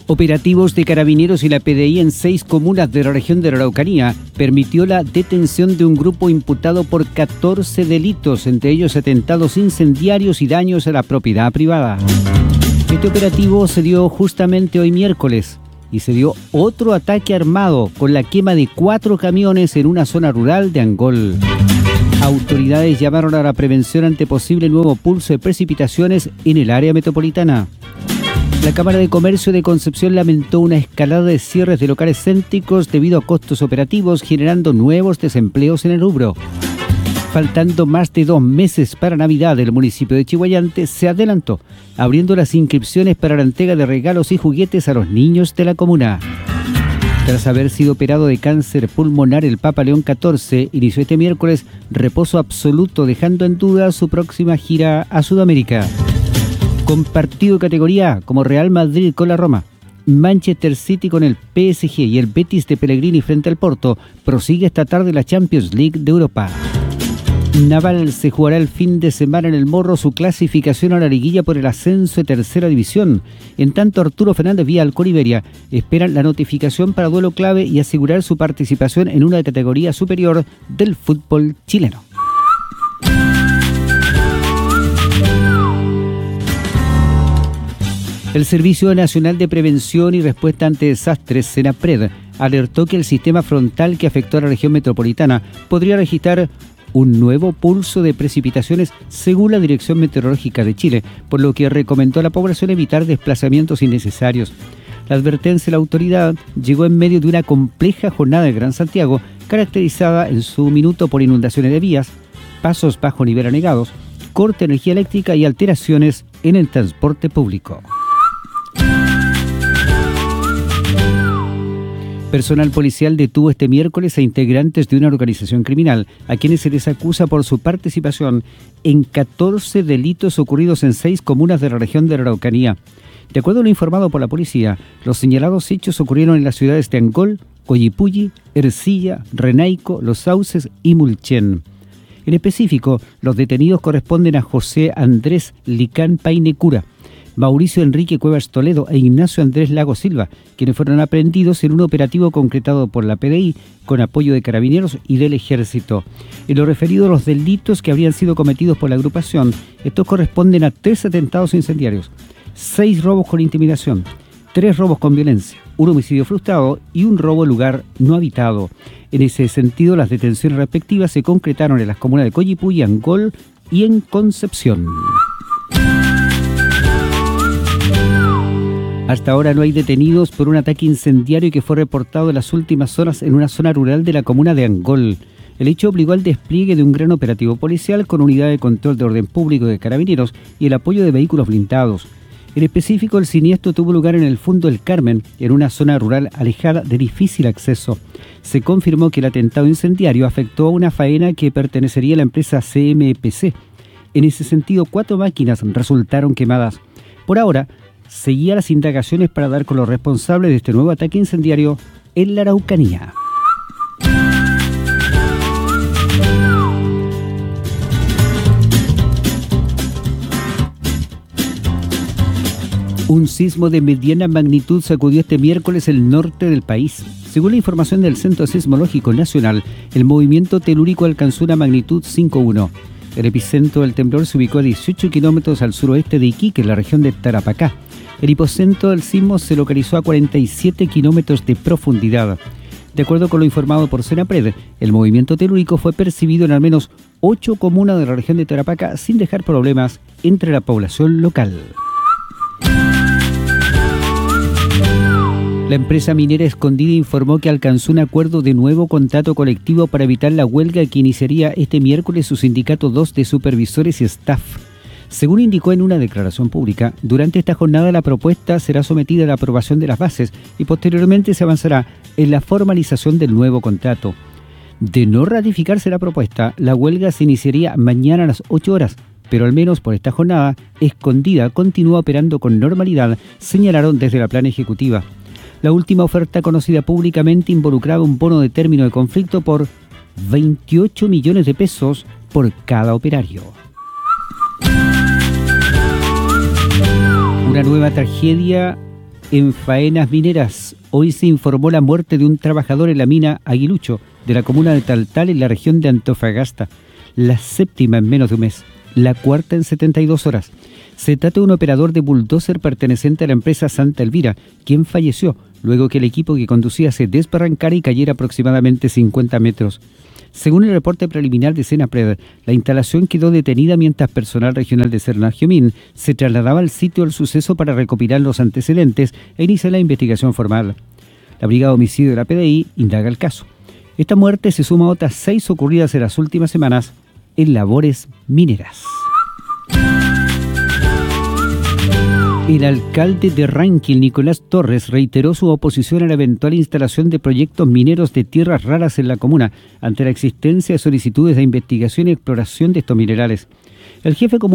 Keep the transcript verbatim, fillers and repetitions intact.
Operativos de Carabineros y la P D I en seis comunas de la región de la Araucanía permitió la detención de un grupo imputado por catorce delitos, entre ellos atentados incendiarios y daños a la propiedad privada. Este operativo se dio justamente hoy miércoles y se dio otro ataque armado con la quema de cuatro camiones en una zona rural de Angol. Autoridades llamaron a la prevención ante posible nuevo pulso de precipitaciones en el área metropolitana. La Cámara de Comercio de Concepción lamentó una escalada de cierres de locales céntricos debido a costos operativos, generando nuevos desempleos en el rubro. Faltando más de dos meses para Navidad, el municipio de Chiguayante se adelantó, abriendo las inscripciones para la entrega de regalos y juguetes a los niños de la comuna. Tras haber sido operado de cáncer pulmonar, el Papa León catorce inició este miércoles reposo absoluto, dejando en duda su próxima gira a Sudamérica. Con partido de categoría como Real Madrid con la Roma, Manchester City con el P S G y el Betis de Pellegrini frente al Porto, prosigue esta tarde la Champions League de Europa. Naval se jugará el fin de semana en el Morro su clasificación a la liguilla por el ascenso de tercera división. En tanto, Arturo Fernández Vial con Iberia esperan la notificación para duelo clave y asegurar su participación en una categoría superior del fútbol chileno. El Servicio Nacional de Prevención y Respuesta ante Desastres, SENAPRED, alertó que el sistema frontal que afectó a la región metropolitana podría registrar un nuevo pulso de precipitaciones según la Dirección Meteorológica de Chile, por lo que recomendó a la población evitar desplazamientos innecesarios. La advertencia de la autoridad llegó en medio de una compleja jornada de Gran Santiago, caracterizada en su minuto por inundaciones de vías, pasos bajo nivel anegados, corte de energía eléctrica y alteraciones en el transporte público. Personal policial detuvo este miércoles a integrantes de una organización criminal, a quienes se les acusa por su participación en catorce delitos ocurridos en seis comunas de la región de la Araucanía. De acuerdo a lo informado por la policía, los señalados hechos ocurrieron en las ciudades de Angol, Coyipulli, Ercilla, Renaico, Los Sauces y Mulchen. En específico, los detenidos corresponden a José Andrés Licán Painecura, Mauricio Enrique Cuevas Toledo e Ignacio Andrés Lago Silva, quienes fueron aprehendidos en un operativo concretado por la P D I con apoyo de Carabineros y del Ejército. En lo referido a los delitos que habrían sido cometidos por la agrupación, estos corresponden a tres atentados incendiarios, seis robos con intimidación, tres robos con violencia, un homicidio frustrado y un robo en lugar no habitado. En ese sentido, las detenciones respectivas se concretaron en las comunas de Coyipulli, Angol y en Concepción. Hasta ahora no hay detenidos por un ataque incendiario que fue reportado en las últimas horas en una zona rural de la comuna de Angol. El hecho obligó al despliegue de un gran operativo policial con unidad de control de orden público de Carabineros y el apoyo de vehículos blindados. En específico, el siniestro tuvo lugar en el Fundo del Carmen, en una zona rural alejada de difícil acceso. Se confirmó que el atentado incendiario afectó a una faena que pertenecería a la empresa C M P C. En ese sentido, cuatro máquinas resultaron quemadas. Por ahora, seguía las indagaciones para dar con los responsables de este nuevo ataque incendiario en la Araucanía. Un sismo de mediana magnitud sacudió este miércoles el norte del país. Según la información del Centro Sismológico Nacional, el movimiento telúrico alcanzó una magnitud cinco punto uno. El epicentro del temblor se ubicó a dieciocho kilómetros al suroeste de Iquique, en la región de Tarapacá. El hipocentro del sismo se localizó a cuarenta y siete kilómetros de profundidad. De acuerdo con lo informado por SENAPRED, el movimiento telúrico fue percibido en al menos ocho comunas de la región de Tarapacá sin dejar problemas entre la población local. La empresa minera Escondida informó que alcanzó un acuerdo de nuevo contrato colectivo para evitar la huelga que iniciaría este miércoles su sindicato dos de supervisores y staff. Según indicó en una declaración pública, durante esta jornada la propuesta será sometida a la aprobación de las bases y posteriormente se avanzará en la formalización del nuevo contrato. De no ratificarse la propuesta, la huelga se iniciaría mañana a las ocho horas, pero al menos por esta jornada, Escondida continúa operando con normalidad, señalaron desde la plana ejecutiva. La última oferta conocida públicamente involucraba un bono de término de conflicto por veintiocho millones de pesos por cada operario. Una nueva tragedia en faenas mineras. Hoy se informó la muerte de un trabajador en la mina Aguilucho, de la comuna de Taltal, en la región de Antofagasta. La séptima en menos de un mes, la cuarta en setenta y dos horas. Se trata de un operador de bulldozer perteneciente a la empresa Santa Elvira, quien falleció luego que el equipo que conducía se desbarrancara y cayera aproximadamente cincuenta metros. Según el reporte preliminar de Senapred, la instalación quedó detenida mientras personal regional de Sernagiomín se trasladaba al sitio del suceso para recopilar los antecedentes e iniciar la investigación formal. La Brigada de Homicidio de la P D I indaga el caso. Esta muerte se suma a otras seis ocurridas en las últimas semanas en labores mineras. El alcalde de Ranquil, Nicolás Torres, reiteró su oposición a la eventual instalación de proyectos mineros de tierras raras en la comuna, ante la existencia de solicitudes de investigación y exploración de estos minerales. El jefe comunal